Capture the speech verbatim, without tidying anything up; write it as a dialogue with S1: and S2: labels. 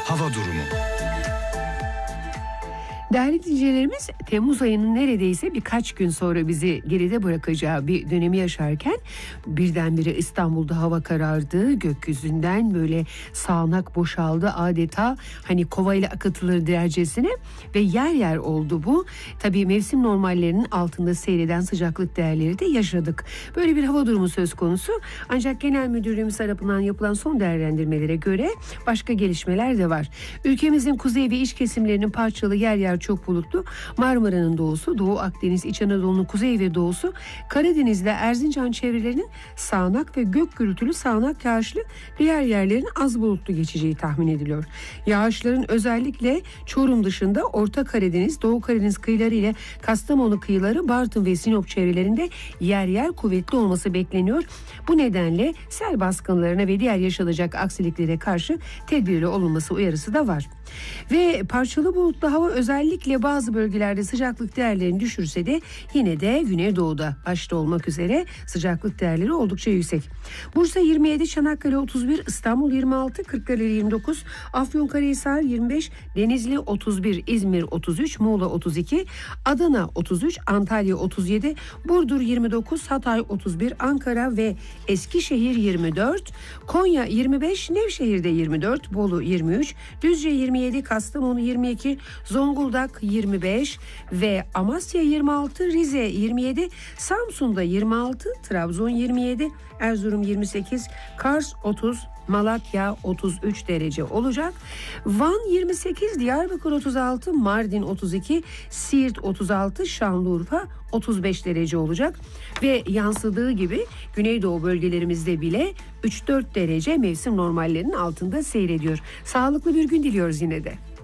S1: hava durumu.
S2: Değerli dinleyicilerimiz, Temmuz ayının neredeyse birkaç gün sonra bizi geride bırakacağı bir dönemi yaşarken birdenbire İstanbul'da hava karardı. Gökyüzünden böyle sağanak boşaldı, adeta hani kovayla akıtılır dercesine ve yer yer oldu bu. Tabii mevsim normallerinin altında seyreden sıcaklık değerleri de yaşadık. Böyle bir hava durumu söz konusu. Ancak Genel Müdürlüğümüz tarafından yapılan son değerlendirmelere göre başka gelişmeler de var. Ülkemizin kuzey ve iç kesimlerinin parçalı, yer yer çok bulutlu. Marmara'nın doğusu, Doğu Akdeniz, İç Anadolu'nun kuzey ve doğusu, Karadeniz'de Erzincan çevrelerinin sağanak ve gök gürültülü sağanak yağışlı, diğer yerlerin az bulutlu geçeceği tahmin ediliyor. Yağışların özellikle Çorum dışında Orta Karadeniz, Doğu Karadeniz kıyıları ile Kastamonu kıyıları, Bartın ve Sinop çevrelerinde yer yer kuvvetli olması bekleniyor. Bu nedenle sel baskınlarına ve diğer yaşanacak aksiliklere karşı tedbirli olunması uyarısı da var. Ve parçalı bulutlu hava özellikle bazı bölgelerde sıcaklık değerlerini düşürse de yine de Güneydoğu'da başta olmak üzere sıcaklık değerleri oldukça yüksek. Bursa yirmi yedi, Çanakkale otuz bir, İstanbul yirmi altı, Kırklareli yirmi dokuz, Afyonkarahisar yirmi beş, Denizli otuz bir, İzmir otuz üç, Muğla otuz iki, Adana otuz üç, Antalya otuz yedi, Burdur yirmi dokuz, Hatay otuz bir, Ankara ve Eskişehir yirmi dört, Konya yirmi beş, Nevşehir'de yirmi dört, Bolu yirmi üç, Düzce yirmi yedi, Kastamonu yirmi iki, Zonguldak yirmi beş ve Amasya yirmi altı, Rize yirmi yedi, Samsun'da yirmi altı, Trabzon yirmi yedi, Erzurum yirmi sekiz, Kars otuz, Malatya otuz üç derece olacak. Van yirmi sekiz, Diyarbakır otuz altı, Mardin otuz iki, Siirt otuz altı, Şanlıurfa otuz beş derece olacak. Ve yansıdığı gibi Güneydoğu bölgelerimizde bile üç dört derece mevsim normallerinin altında seyrediyor. Sağlıklı bir gün diliyoruz yine de.